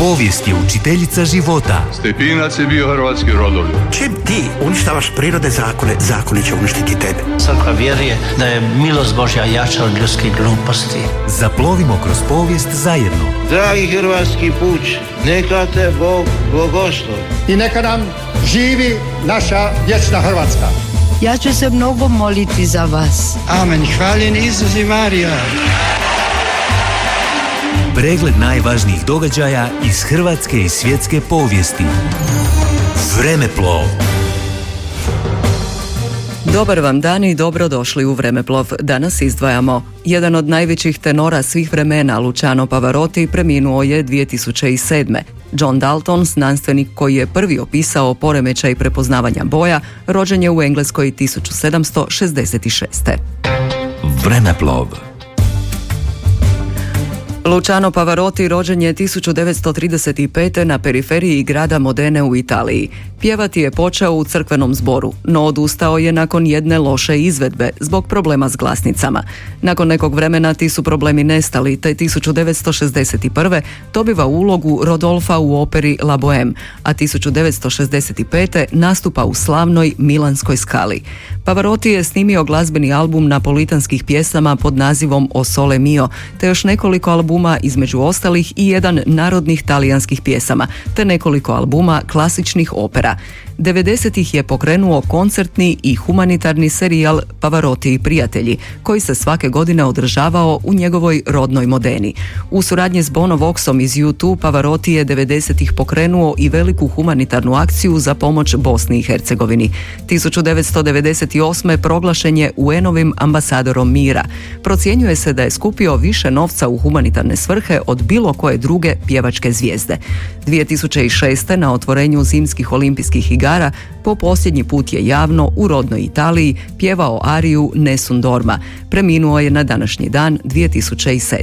Povijest je učiteljica života. Stepinac je bio hrvatski rodoljub. Čim ti uništavaš prirode zakone, zakoni će uništiti tebe. Crkva vjeruje da je milost Božja jača od ljudskih gluposti. Zaplovimo kroz povijest zajedno. Dragi hrvatski puč, neka te Bog blagoslovi. I neka nam živi naša vječna Hrvatska. Ja ću se mnogo moliti za vas. Amen. Hvaljen Isus i Marija. Pregled najvažnijih događaja iz hrvatske i svjetske povijesti. Vremeplov. Dobar vam dan i dobrodošli u Vremeplov. Danas izdvajamo. Jedan od najvećih tenora svih vremena, Luciano Pavarotti, preminuo je 2007. John Dalton, znanstvenik koji je prvi opisao poremećaj prepoznavanja boja, rođen je u Engleskoj 1766. Vremeplov. Luciano Pavarotti rođen je 1935. na periferiji grada Modene u Italiji. Pjevati je počeo u crkvenom zboru, no odustao je nakon jedne loše izvedbe zbog problema s glasnicama. Nakon nekog vremena ti su problemi nestali, te 1961. dobiva ulogu Rodolfa u operi La Bohème, a 1965. nastupa u slavnoj Milanskoj Scali. Pavarotti je snimio glazbeni album napolitanskih pjesama pod nazivom O Sole Mio, te još nekoliko albuma, između ostalih i jedan narodnih talijanskih pjesama, te nekoliko albuma klasičnih opera. 90-ih je pokrenuo koncertni i humanitarni serijal Pavarotti i prijatelji, koji se svake godine održavao u njegovoj rodnoj Modeni. U suradnji s Bono Voxom iz U2, Pavarotti je 90-ih pokrenuo i veliku humanitarnu akciju za pomoć Bosni i Hercegovini. 1998. proglašen je UN-ovim ambasadorom mira. Procjenjuje se da je skupio više novca u humanitarne svrhe od bilo koje druge pjevačke zvijezde. 2006. na otvorenju zimskih olimpijskih igara po posljednji put je javno u rodnoj Italiji pjevao ariju Nessun Dorma. Preminuo je na današnji dan 2007.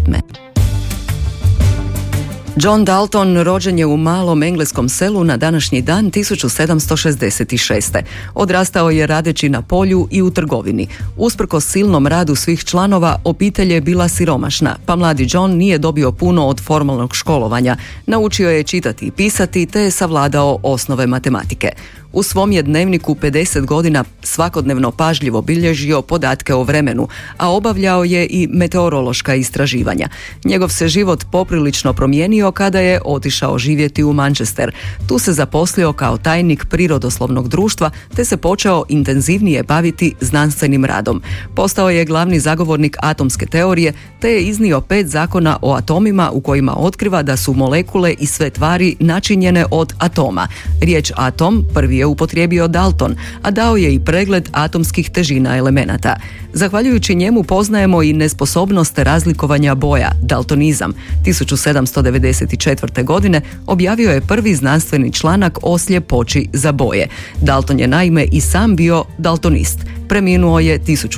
John Dalton rođen je u malom engleskom selu na današnji dan 1766. Odrastao je radeći na polju i u trgovini. Usprkos silnom radu svih članova, obitelj je bila siromašna, pa mladi John nije dobio puno od formalnog školovanja. Naučio je čitati i pisati, te je savladao osnove matematike. U svom je dnevniku 50 godina svakodnevno pažljivo bilježio podatke o vremenu, a obavljao je i meteorološka istraživanja. Njegov se život poprilično promijenio kada je otišao živjeti u Manchester. Tu se zaposlio kao tajnik prirodoslovnog društva, te se počeo intenzivnije baviti znanstvenim radom. Postao je glavni zagovornik atomske teorije, te je iznio 5 zakona o atomima u kojima otkriva da su molekule i sve tvari načinjene od atoma. Riječ atom prvi je upotrijebio Dalton, a dao je i pregled atomskih težina elemenata. Zahvaljujući njemu poznajemo i nesposobnost razlikovanja boja, daltonizam. 1794. godine objavio je prvi znanstveni članak o sljepoći za boje. Dalton je naime i sam bio daltonist. Preminuo je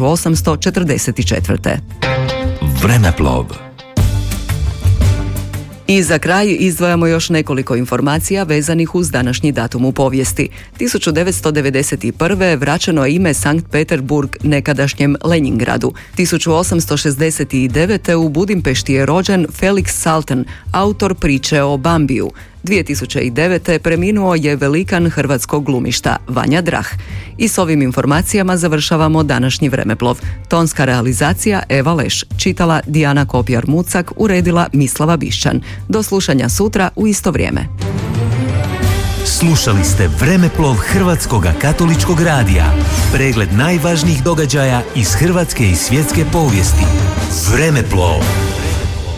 1844. Vremeplov. I za kraj izdvajamo još nekoliko informacija vezanih uz današnji datum u povijesti. 1991. vraćeno je ime Sankt Peterburg nekadašnjem Leningradu. 1869. u Budimpešti je rođen Felix Salten, autor priče o Bambiju. 2009. preminuo je velikan hrvatskog glumišta Vanja Drah. I s ovim informacijama završavamo današnji Vremeplov. Tonska realizacija Eva Leš, čitala Dijana Kopjar-Mucak, uredila Mislava Bišćan. Do slušanja sutra u isto vrijeme. Slušali ste Vremeplov Hrvatskoga katoličkog radija. Pregled najvažnijih događaja iz hrvatske i svjetske povijesti. Vremeplov.